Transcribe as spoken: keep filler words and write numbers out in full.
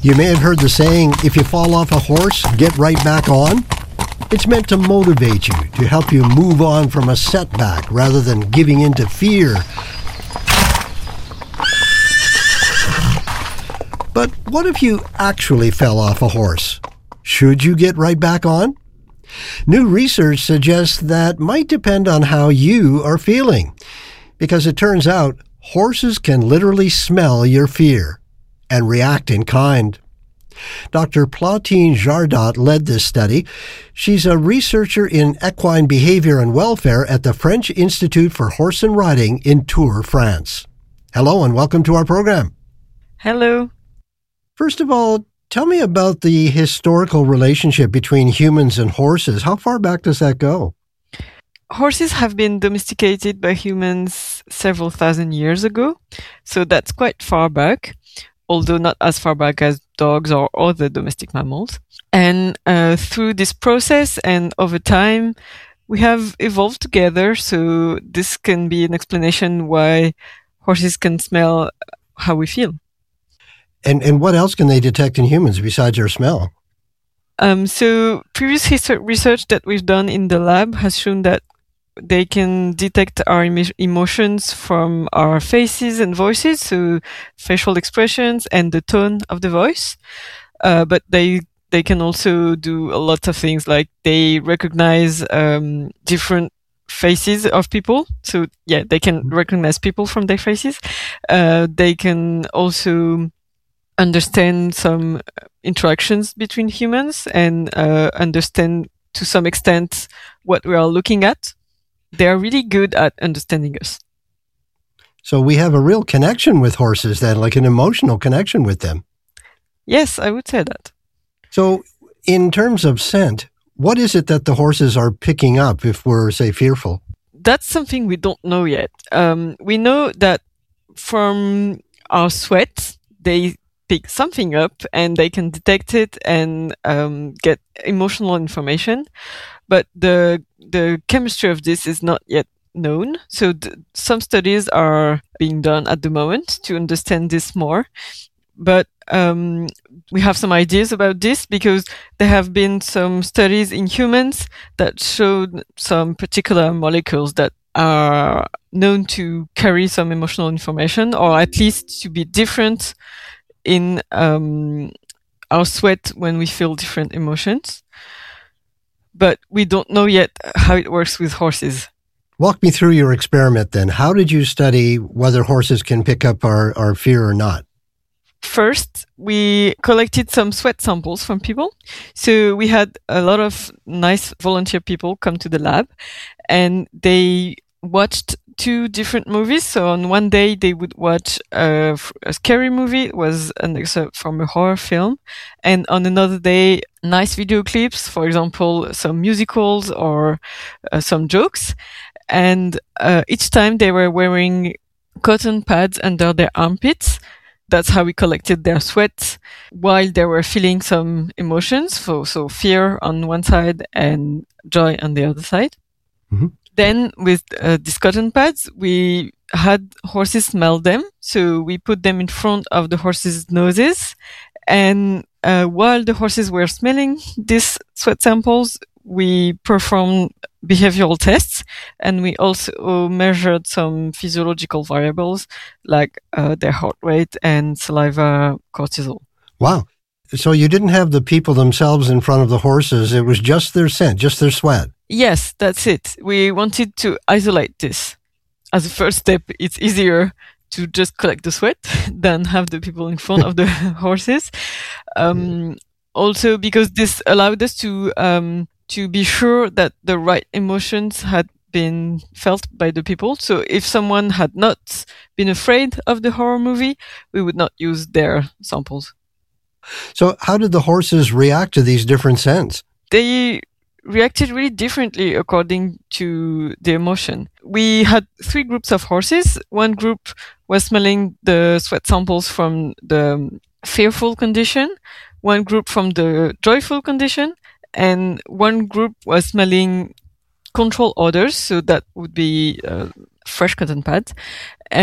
You may have heard the saying, if you fall off a horse, get right back on. It's meant to motivate you, to help you move on from a setback rather than giving in to fear. But what if you actually fell off a horse? Should you get right back on? New research suggests that might depend on how you are feeling, because it turns out horses can literally smell your fear and react in kind. Doctor Plautine Jardot led this study. She's a researcher in equine behavior and welfare at the French Institute for Horse and Riding in Tours, France. Hello and welcome to our program. Hello. First of all, tell me about the historical relationship between humans and horses. How far back does that go? Horses have been domesticated by humans several thousand years ago, so that's quite far back, although not as far back as dogs or other domestic mammals. And uh, through this process and over time, we have evolved together, so this can be an explanation why horses can smell how we feel. And and what else can they detect in humans besides their smell? Um, so previous his- research that we've done in the lab has shown that they can detect our emo- emotions from our faces and voices, so facial expressions and the tone of the voice. Uh, but they they can also do a lot of things, like they recognize um, different faces of people. So yeah, they can recognize people from their faces. Uh, they can also understand some interactions between humans and uh, understand to some extent what we are looking at. They are really good at understanding us. So we have a real connection with horses then, like an emotional connection with them. Yes, I would say that. So in terms of scent, what is it that the horses are picking up if we're, say, fearful? That's something we don't know yet. Um, we know that from our sweat, they pick something up and they can detect it and um, get emotional information. But the the chemistry of this is not yet known. So th- some studies are being done at the moment to understand this more. But um, we have some ideas about this because there have been some studies in humans that showed some particular molecules that are known to carry some emotional information, or at least to be different in um, our sweat when we feel different emotions. But we don't know yet how it works with horses. Walk me through your experiment then. How did you study whether horses can pick up our, our fear or not? First, we collected some sweat samples from people. So we had a lot of nice volunteer people come to the lab and they watched two different movies. So on one day they would watch a, a scary movie. It was an excerpt from a horror film. And on another day, nice video clips, for example, some musicals or uh, some jokes. And uh, each time they were wearing cotton pads under their armpits. That's how we collected their sweat while they were feeling some emotions. So, so fear on one side and joy on the other side. Mm-hmm. Then with uh, these cotton pads, we had horses smell them. So we put them in front of the horses' noses. And uh, while the horses were smelling these sweat samples, we performed behavioral tests. And we also measured some physiological variables like uh, their heart rate and saliva cortisol. Wow. So you didn't have the people themselves in front of the horses. It was just their scent, just their sweat. Yes, that's it. We wanted to isolate this. As a first step, it's easier to just collect the sweat than have the people in front of the horses. Um, also, because this allowed us to um, to be sure that the right emotions had been felt by the people. So if someone had not been afraid of the horror movie, we would not use their samples. So how did the horses react to these different scents? They reacted really differently according to the emotion. We had three groups of horses. One group was smelling the sweat samples from the fearful condition, one group from the joyful condition, and one group was smelling control odors, so that would be uh, fresh cotton pads.